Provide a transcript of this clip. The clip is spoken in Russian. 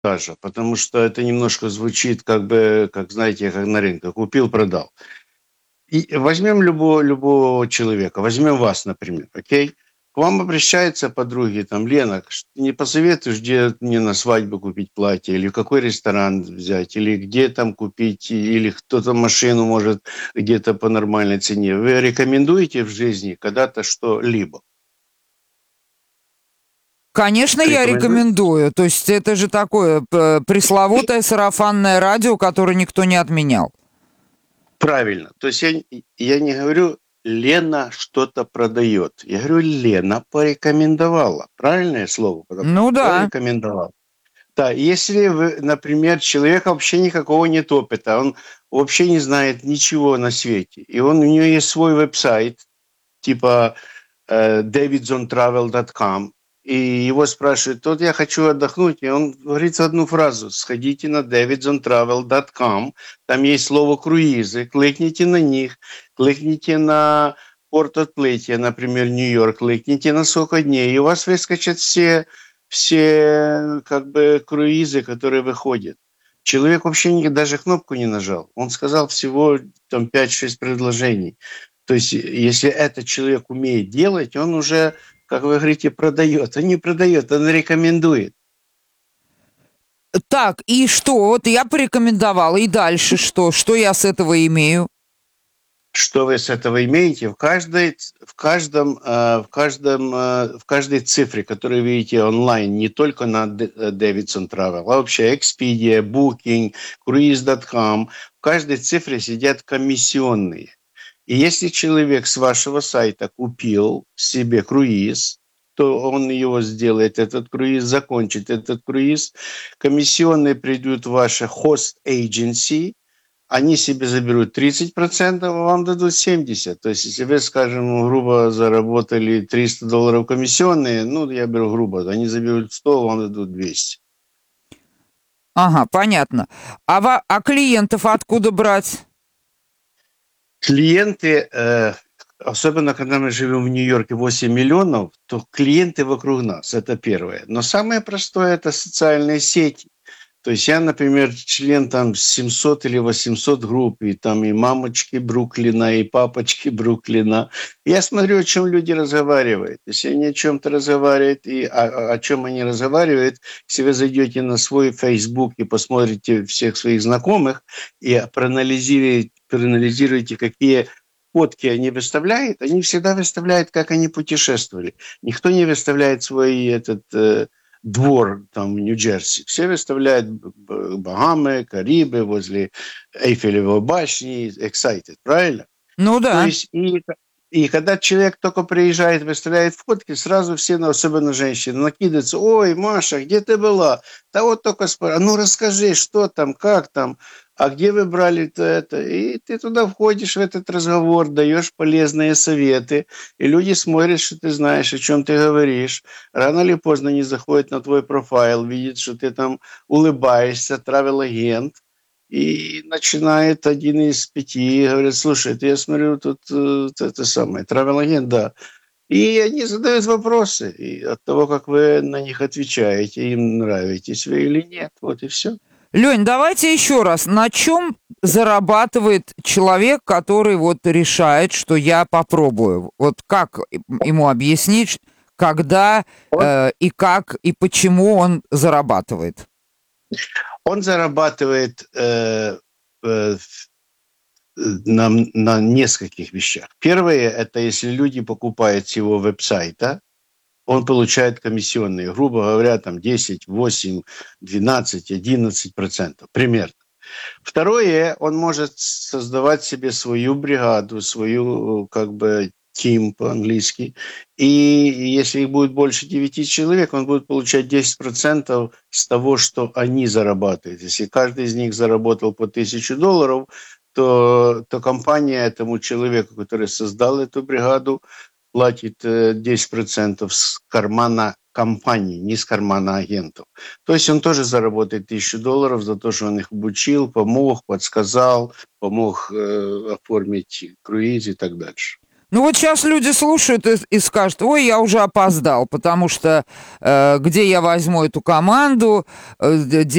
даже, потому что это немножко звучит как бы, как, знаете, как на рынке. Купил, продал. И возьмем любого человека, возьмем вас, например, окей? К вам обращаются подруги, там, Лена, не посоветуешь, где мне на свадьбу купить платье, или в какой ресторан взять, или где там купить, или кто-то машину может где-то по нормальной цене. Вы рекомендуете в жизни когда-то что-либо? Конечно, я Рекомендуете? рекомендую. То есть это же такое пресловутое сарафанное радио, которое никто не отменял. Правильно. То есть я не говорю, Лена что-то продает. Я говорю, Лена порекомендовала. Правильное слово подобрал? Ну да. Порекомендовала. Да, если вы, например, человек вообще никакого нет опыта, он вообще не знает ничего на свете, и у него есть свой веб-сайт, типа davidsontravel.com, и его спрашивают, вот я хочу отдохнуть, и он говорит одну фразу: сходите на davidsontravel.com, там есть слово круизы, кликните на них, кликните на порт отплытия, например, Нью-Йорк, кликните на сколько дней, и у вас выскочат все как бы круизы, которые выходят. Человек вообще даже кнопку не нажал. Он сказал всего там 5-6 предложений. То есть, если этот человек умеет делать, он уже, как вы говорите, продает. Он не продает, он рекомендует. Так, и что? Вот я порекомендовала, и дальше что? Что я с этого имею? Что вы с этого имеете? В каждой цифре, которую вы видите онлайн, не только на Davidson Travel, а вообще Expedia, Booking, Cruise.com, в каждой цифре сидят комиссионные. И если человек с вашего сайта купил себе круиз, то он его сделает, этот круиз, закончит этот круиз. Комиссионные придут в ваше host agency, они себе заберут 30%, а вам дадут 70%. То есть, если вы, скажем, грубо заработали $300 комиссионные, ну, я беру грубо, они заберут 100, вам дадут 200. Ага, понятно. А клиентов откуда брать? Клиенты, особенно когда мы живем в Нью-Йорке 8 миллионов, то клиенты вокруг нас, это первое. Но самое простое – это социальные сети. То есть я, например, член там 700 или 800 групп, и там и мамочки Бруклина, и папочки Бруклина. Я смотрю, о чем люди разговаривают. Если они о чем-то разговаривают, и о чем они разговаривают, если вы зайдете на свой Facebook и посмотрите всех своих знакомых, и проанализируете, какие фотки они выставляют, они всегда выставляют, как они путешествовали. Никто не выставляет свой двор там в Нью-Джерси. Все выставляют Багамы, Карибы, возле Эйфелевой башни, excited, правильно? Ну То да. есть и когда человек только приезжает, выставляет фотки, сразу все, особенно женщины, накидываются: ой, Маша, где ты была? Да вот только ну расскажи, что там, как там, а где вы брали-то это? И ты туда входишь в этот разговор, даешь полезные советы, и люди смотрят, что ты знаешь, о чем ты говоришь. Рано или поздно они заходят на твой профайл, видят, что ты там улыбаешься, travel-агент, и начинает один из 5, говорит: слушай, ты, я смотрю, тут это самое, travel-агент, да. И они задают вопросы, и от того, как вы на них отвечаете, им нравитесь вы или нет, вот и все. Лень, давайте еще раз. На чем зарабатывает человек, который вот решает, что я попробую? Вот как ему объяснить, когда и как и почему он зарабатывает? Он зарабатывает на нескольких вещах. Первое – это если люди покупают с его веб-сайта, он получает комиссионные, грубо говоря, там 10, 8, 12, 11% примерно. Второе, он может создавать себе свою бригаду, свою как бы team по-английски. И если их будет больше 9 человек, он будет получать 10% с того, что они зарабатывают. Если каждый из них заработал по $1000, то компания этому человеку, который создал эту бригаду, платит 10% с кармана компании, не с кармана агентов. То есть он тоже заработает $1000 за то, что он их обучил, помог, подсказал, помог оформить круиз и так дальше. Ну вот сейчас люди слушают и скажут, ой, я уже опоздал, потому что где я возьму эту команду,